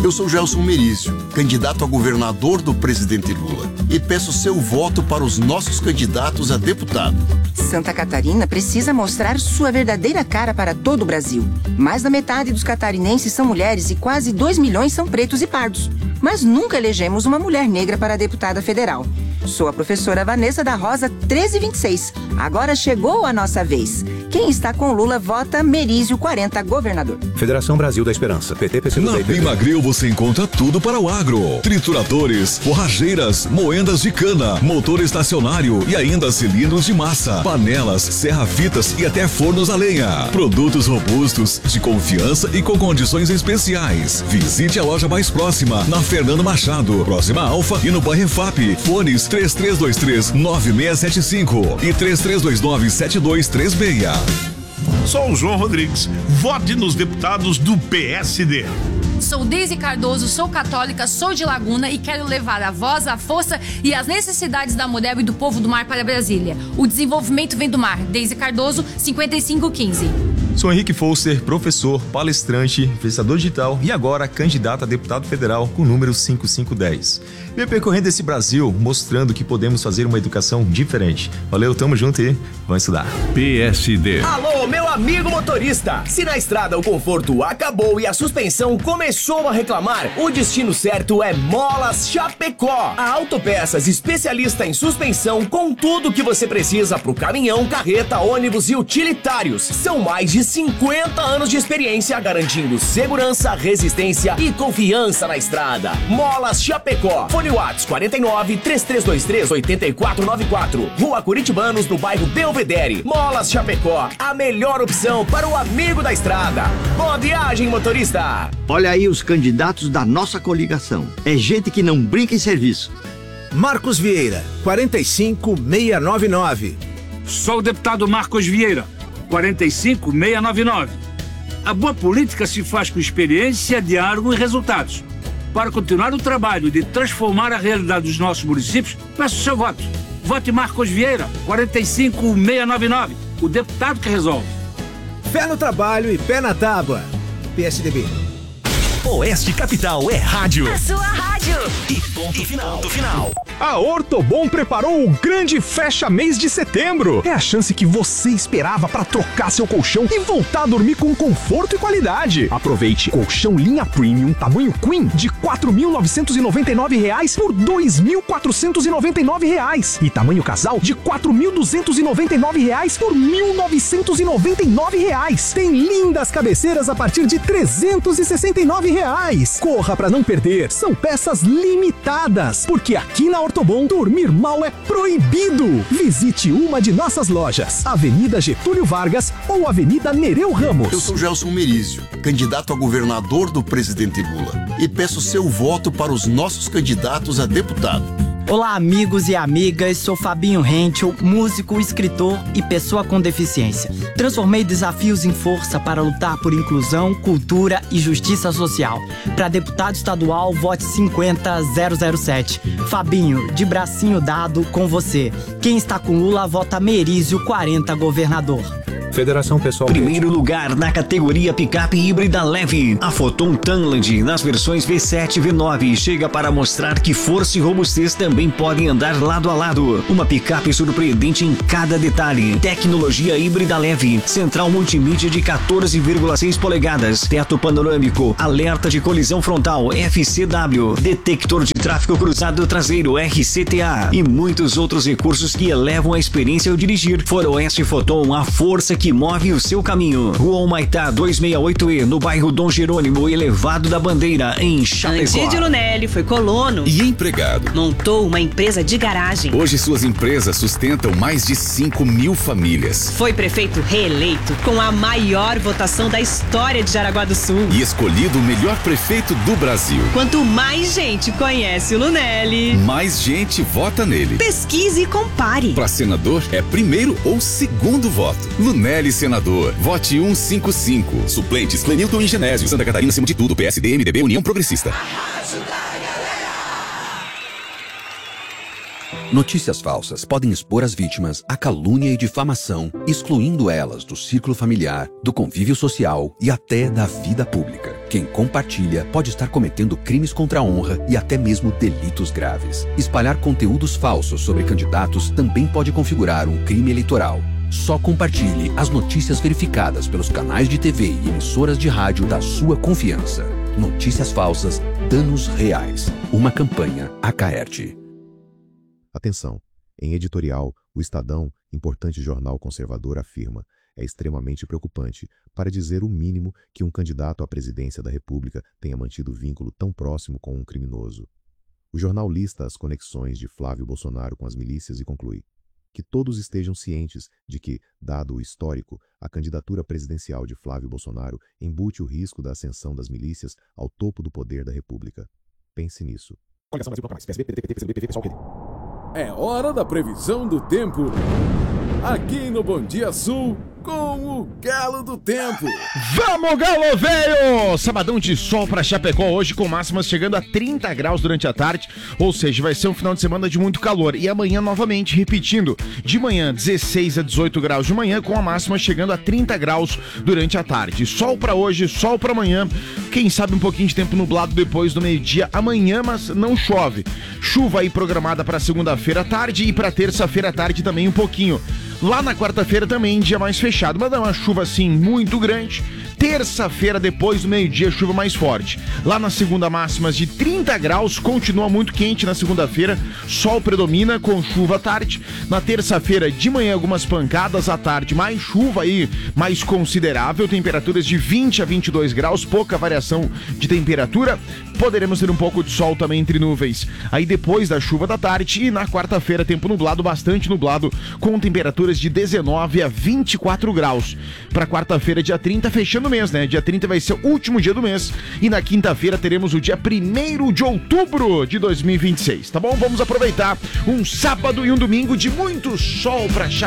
Eu sou Gelson Merizio, candidato a governador do presidente Lula, e peço seu voto para os nossos candidatos a deputado. Santa Catarina precisa mostrar sua verdadeira cara para todo o Brasil. Mais da metade dos catarinenses são mulheres e quase 2 milhões são pretos e pardos. Mas nunca elegemos uma mulher negra para deputada federal. Sou a professora Vanessa da Rosa 1326. Agora chegou a nossa vez. Quem está com Lula vota Merizio 40, governador. Federação Brasil da Esperança, PT, PCdoB. Na Bimagril você encontra tudo para o agro. Trituradores, forrageiras, moendas de cana, motor estacionário e ainda cilindros de massa, panelas, serra-fitas e até fornos a lenha. Produtos robustos, de confiança e com condições especiais. Visite a loja mais próxima, na Fernando Machado, próxima à Alfa e no bairro EFAP. Fones 3323-9675 e 3329-7236. Sou o João Rodrigues. Vote nos deputados do PSD. Sou Deise Cardoso, sou católica, sou de Laguna e quero levar a voz, a força e as necessidades da mulher e do povo do mar para Brasília. O desenvolvimento vem do mar. Deise Cardoso, 5515. Sou Henrique Foster, professor, palestrante, influenciador digital e agora candidato a deputado federal com o número 5510. Venho percorrendo esse Brasil mostrando que podemos fazer uma educação diferente. Valeu, tamo junto e vamos estudar. PSD. Alô, meu amigo motorista! Se na estrada o conforto acabou e a suspensão começou a reclamar, o destino certo é Molas Chapecó. A Autopeças especialista em suspensão com tudo que você precisa pro caminhão, carreta, ônibus e utilitários. São mais de 50 anos de experiência garantindo segurança, resistência e confiança na estrada. Molas Chapecó. Fone Whats 49-3323-8494. Rua Curitibanos, no bairro Belvedere. Molas Chapecó, a melhor opção para o amigo da estrada. Boa viagem, motorista! Olha aí os candidatos da nossa coligação. É gente que não brinca em serviço. Marcos Vieira, 45699. Sou o deputado Marcos Vieira, 45699. A boa política se faz com experiência, diálogo e resultados. Para continuar o trabalho de transformar a realidade dos nossos municípios, peço o seu voto. Vote Marcos Vieira, 45699, o deputado que resolve. Fé no trabalho e pé na tábua. PSDB. Oeste Capital é rádio. A sua rádio. E ponto final. A Ortobon preparou o grande fecha-mês de setembro. É a chance que você esperava para trocar seu colchão e voltar a dormir com conforto e qualidade. Aproveite colchão linha premium tamanho queen de R$ 4.999 por R$ 2.499 e tamanho casal de R$ 4.299 por R$ 1.999. Tem lindas cabeceiras a partir de R$ 369. Corra para não perder. São peças limitadas, porque aqui na Ortobon dormir mal é proibido. Visite uma de nossas lojas, Avenida Getúlio Vargas ou Avenida Nereu Ramos. Eu sou Gelson Merizio, candidato a governador do presidente Lula, e peço seu voto para os nossos candidatos a deputado. Olá, amigos e amigas, sou Fabinho Henkel, músico, escritor e pessoa com deficiência. Transformei desafios em força para lutar por inclusão, cultura e justiça social. Para deputado estadual, vote 50007. Fabinho, de bracinho dado, com você. Quem está com Lula, vota Merizio 40, governador. Federação Pessoal. Primeiro lugar na categoria picape híbrida leve. A Foton Tanland nas versões V7 e V9 chega para mostrar que força e robustez também podem andar lado a lado. Uma picape surpreendente em cada detalhe. Tecnologia híbrida leve. Central multimídia de 14,6 polegadas. Teto panorâmico. Alerta de colisão frontal FCW. Detector de tráfego cruzado traseiro RCTA. E muitos outros recursos que elevam a experiência ao dirigir. Foroeste Foton, a força que move o seu caminho. Rua Humaitá 268E, no bairro Dom Jerônimo, elevado da Bandeira, em Chapecó. Antídio Lunelli foi colono e empregado. Montou uma empresa de garagem. Hoje suas empresas sustentam mais de 5.000 famílias. Foi prefeito reeleito com a maior votação da história de Jaraguá do Sul. E escolhido o melhor prefeito do Brasil. Quanto mais gente conhece o Lunelli, mais gente vota nele. Pesquise e compare. Para senador, é primeiro ou segundo voto. Lunelli senador. Vote 155. Suplentes Clenilton e Genésio. Santa Catarina acima de tudo. PSD, MDB, União Progressista. Notícias falsas podem expor as vítimas à calúnia e difamação, excluindo elas do círculo familiar, do convívio social e até da vida pública. Quem compartilha pode estar cometendo crimes contra a honra e até mesmo delitos graves. Espalhar conteúdos falsos sobre candidatos também pode configurar um crime eleitoral. Só compartilhe as notícias verificadas pelos canais de TV e emissoras de rádio da sua confiança. Notícias falsas, danos reais. Uma campanha Acaerte. Atenção! Em editorial, o Estadão, importante jornal conservador, afirma: é extremamente preocupante, para dizer o mínimo, que um candidato à presidência da República tenha mantido vínculo tão próximo com um criminoso. O jornal lista as conexões de Flávio Bolsonaro com as milícias e conclui: que todos estejam cientes de que, dado o histórico, a candidatura presidencial de Flávio Bolsonaro embute o risco da ascensão das milícias ao topo do poder da República. Pense nisso. É hora da previsão do tempo. Aqui no Bom Dia Sul, com o Galo do Tempo. Vamos, Galo Velho! Sabadão de sol para Chapecó hoje, com máximas chegando a 30 graus durante a tarde, ou seja, vai ser um final de semana de muito calor. E amanhã novamente, repetindo, de manhã 16 a 18 graus de manhã, com a máxima chegando a 30 graus durante a tarde. Sol para hoje, sol para amanhã, quem sabe um pouquinho de tempo nublado depois do meio-dia amanhã, mas não chove. Chuva aí programada para segunda-feira à tarde e para terça-feira à tarde também um pouquinho. Lá na quarta-feira também, dia mais fechado, mas não é uma chuva assim muito grande. Terça-feira, depois do meio-dia, chuva mais forte. Lá na segunda, máximas de 30 graus, continua muito quente na segunda-feira, sol predomina com chuva à tarde. Na terça-feira, de manhã, algumas pancadas, à tarde mais chuva aí, mais considerável, temperaturas de 20 a 22 graus, pouca variação de temperatura. Poderemos ter um pouco de sol também entre nuvens. Aí depois da chuva da tarde e na quarta-feira, tempo nublado, bastante nublado, com temperaturas de 19 a 24 graus. Para quarta-feira, dia 30, fechando o mês, né? Dia 30 vai ser o último dia do mês e na quinta-feira teremos o dia 1º de outubro de 2026, tá bom? Vamos aproveitar um sábado e um domingo de muito sol para